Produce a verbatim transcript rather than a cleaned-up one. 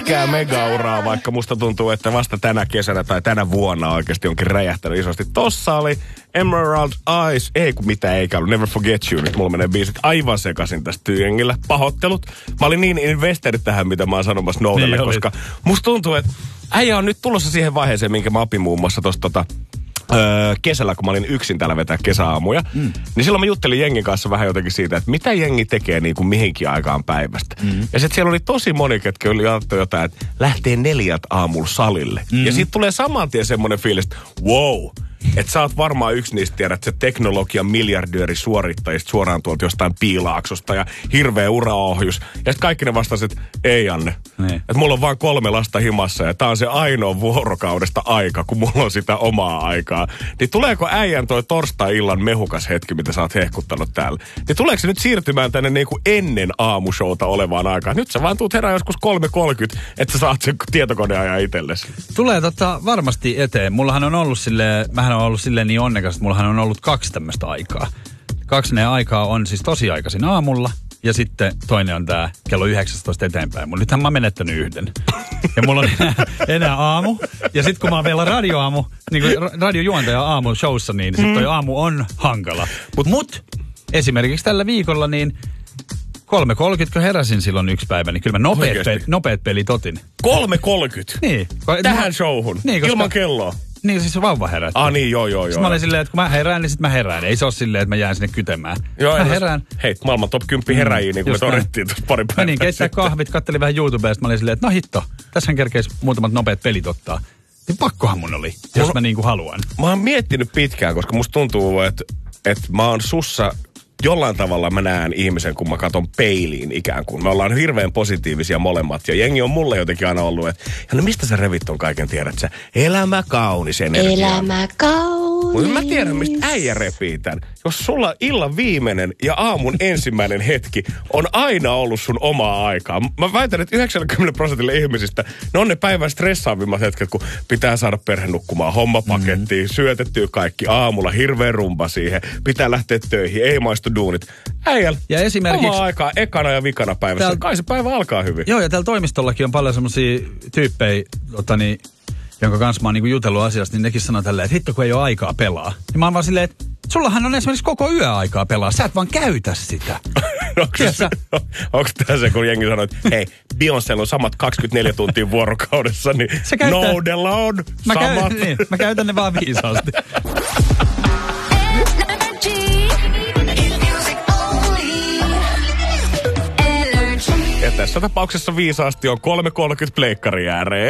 pitkää megauraa, vaikka musta tuntuu, että vasta tänä kesänä tai tänä vuonna oikeasti onkin räjähtänyt isosti. Tossa oli Emerald Eyes, ei kun mitä eikä ollut, Never Forget You, nyt mulla menee biisit aivan sekaisin tästä tyengillä. Pahoittelut. Mä olin niin investeri tähän, mitä mä oon sanomassa Noudelle, niin koska musta tuntuu, että äijä on nyt tulossa siihen vaiheeseen, minkä mä opin muun muassa tosta tota, Öö, kesällä, kun mä olin yksin täällä vetää kesäaamuja, mm. niin silloin mä juttelin jengin kanssa vähän jotenkin siitä, että mitä jengi tekee niin kuin mihinkin aikaan päivästä. Mm. Ja sitten siellä oli tosi moni, ketkä oli ajattu jotain, että lähtee neljät aamulla salille. Mm. Ja siitä tulee saman tien semmoinen fiilis, että wow, että sä oot varmaan yksi niistä, tiedät, se teknologian miljardööri suorittajista suoraan tuolta jostain Piilaaksosta ja hirveä uraohjus. Ja sitten kaikki ne vastasivat, että ei Janne, niin. Että mulla on vaan kolme lasta himassa ja tää on se ainoa vuorokaudesta aika, kun mulla on sitä omaa aikaa. Niin tuleeko äijän toi torstai-illan mehukas hetki, mitä sä oot hehkuttanut täällä? Niin tuleeko se nyt siirtymään tänne niinku ennen aamushowta olevaan aikaan? Nyt sä vaan tuut herään joskus kolme kolmekymmentä, että sä saat sen tietokoneajan itsellesi. Tulee tota varmasti eteen. Mullahan on ollut silleen, mähän on ollut silleen niin onnekas, että mullahan on ollut kaksi tämmöistä aikaa. Kaksi ne aikaa on siis tosi aikaisin aamulla ja sitten toinen on tää kello yhdeksäntoista eteenpäin. Mun nythän mä oon menettänyt yhden. Ja mulla on enää, enää aamu. Ja sitten kun mä oon vielä radioaamu, niin kuin radiojuontaja aamu showssa, niin sitten toi aamu on hankala. Mut, Mut esimerkiksi tällä viikolla niin kolme kolmekymmentä, kun heräsin silloin yksi päivä, niin kyllä mä nopeat, pe- nopeat pelit otin. kolme kolmekymmentä? Niin. Tähän mä, showhun? Niin, koska, ilman kelloa? Niin, siis vauva herätti. Ah niin, joo, joo, joo. Sitten mä olin silleen, että kun mä herään, niin sit mä herään. Ei se ole silleen, että mä jään sinne kytemään. Joo, mä herään. Hei, maailman top kymmenen heräjiä, niin kuin me todettiin tuossa pari päivää. Menin keittää kahvit, kattelin vähän YouTubesta. Mä olin silleen, että no hitto, tässähän kerkeisi muutamat nopeat pelit ottaa. Niin pakkohan mun oli, jos mä, mä niin kuin haluan. Mä oon miettinyt pitkään, koska musta tuntuu, että, että mä oon sussa... Jollain tavalla mä näen ihmisen, kun mä katon peiliin ikään kuin. Me ollaan hirveän positiivisia molemmat. Ja jengi on mulle jotenkin aina ollut, että ja no mistä sä revit ton kaiken, tiedät sä? Elämä kaunis energia. Elämä kaunis. Mutta mä tiedän, mistä äijä repii tän. Jos sulla illan viimeinen ja aamun ensimmäinen hetki on aina ollut sun omaa aikaa. Mä väitän, että yhdeksänkymmentä prosentille ihmisistä ne on ne päivän stressaavimmat hetket, kun pitää saada perhe nukkumaan hommapakettiin, mm-hmm. syötettyä kaikki aamulla, hirveä rumba siihen, pitää lähteä töihin, ei maistu duunit. Äijäl, ja esimerkiksi omaa aikaa ekana ja vikana päivässä. Tääl... Kai se päivä alkaa hyvin. Joo, ja täällä toimistollakin on paljon semmosia tyyppejä, otani, jonka kanssa mä oon niinku jutellut asiasta, niin nekin sanoo tälleen, että hitto kun ei ole aikaa pelaa. Ja mä oon vaan silleen, että sullahan on esimerkiksi koko yö aikaa pelaa. Sä et vaan käytä sitä. Onko tämä se, kun jengi sanoo, että hei, Beyoncélla on samat kaksikymmentäneljä tuntia vuorokaudessa, niin Noudella on mä samat. Käy, niin, mä käytän ne vaan viisaasti. Ja tässä tapauksessa viisaasti on kolme kolmekymmentä pleikkari ääreen.